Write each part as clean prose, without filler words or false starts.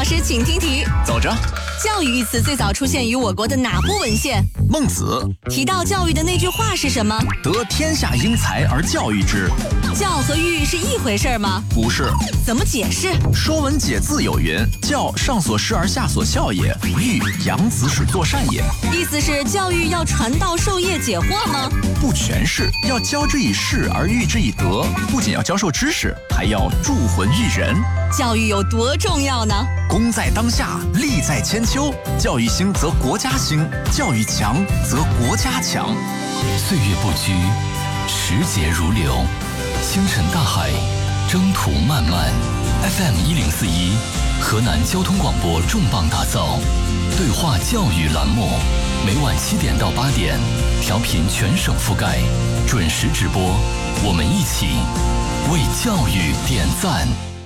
师请听题。 走着。 教育一词最早出现于我国的哪部文献？ 孟子。 提到教育的那句话是什么？ 得天下英才而教育之。 教和育是一回事吗？ 不是。 怎么解释？ 说文解字有云：教，上所施而下所效也；育，养子使作善也。 意思是教育要传道授业解惑吗？ 不全是，要教之以事而育之以德，不仅要教授知识，还要铸魂育人。 教育有多重要呢？ 功在当下，利在千秋。教育兴则国家兴，教育强则国家强。 岁月不居，时节如流，星辰大海，征途漫漫。FM 1041，河南交通广播重磅打造对话教育栏目，每晚7点到8点，调频全省覆盖，准时直播。我们一起为教育点赞。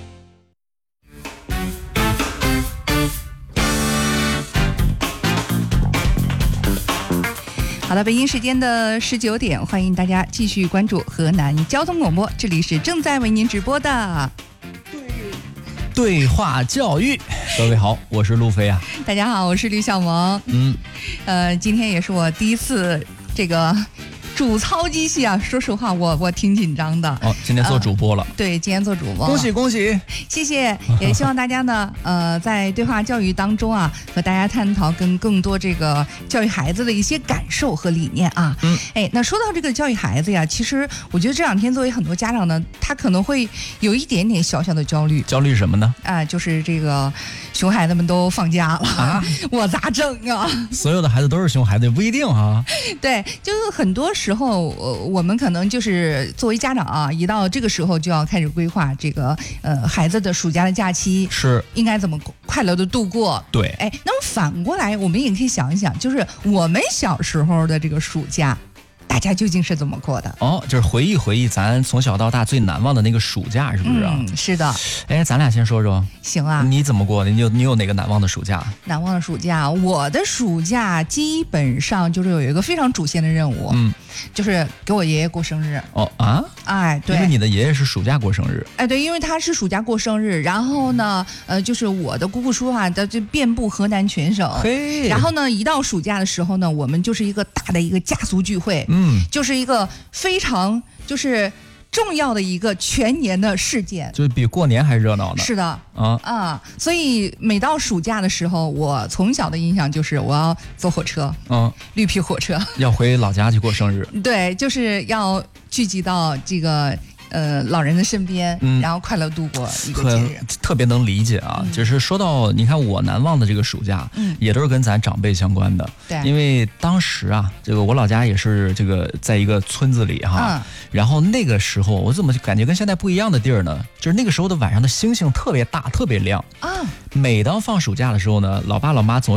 好的，北京时间的19点，欢迎大家继续关注河南交通广播，这里是正在为您直播的对话教育。各位好，我是路飞啊。 大家好，我是吕小萌。今天也是我第一次这个主操机器啊，说实话我挺紧张的。 今天做主播了。 对，今天做主播， 恭喜恭喜， 谢谢。也希望大家呢，在对话教育当中啊，和大家探讨更多这个教育孩子的一些感受和理念啊。那说到这个教育孩子呀，其实我觉得这两天作为很多家长呢，他可能会有一点点小小的焦虑。 焦虑什么呢？ 就是这个熊孩子们都放假了，我咋整啊？ 所有的孩子都是熊孩子，也不一定啊。 对，就是很多时候，我们可能就是作为家长啊，一到这个时候就要开始规划这个孩子的暑假的假期是应该怎么快乐的度过。 对， 那么反过来，我们也可以想一想，就是我们小时候的这个暑假，大家究竟是怎么过的？ 就是回忆回忆咱从小到大最难忘的那个暑假，是不是啊？ 是的。 咱俩先说说。 行啊。 你怎么过的？你有哪个难忘的暑假？ 难忘的暑假，我的暑假基本上就是有一个非常主线的任务，就是给我爷爷过生日。对， 因为你的爷爷是暑假过生日。 对，因为他是暑假过生日，然后呢，就是我的姑姑叔啊，就遍布河南全省。然后呢，一到暑假的时候呢，我们就是一个大的一个家族聚会，就是一个非常就是重要的一个全年的事件， 就是比过年还热闹呢。 是的，所以每到暑假的时候，我从小的印象就是我要坐火车，绿皮火车， 要回老家去过生日。 对，就是要聚集到这个老人的身边，然后快乐度过一个节日。 特别能理解啊，就是说到你看我难忘的这个暑假，也都是跟咱长辈相关的。 对， 因为当时啊，这个我老家也是这个在一个村子里哈，然后那个时候我怎么感觉跟现在不一样的地儿呢？就是那个时候的晚上的星星特别大，特别亮啊。每当放暑假的时候呢，老爸老妈总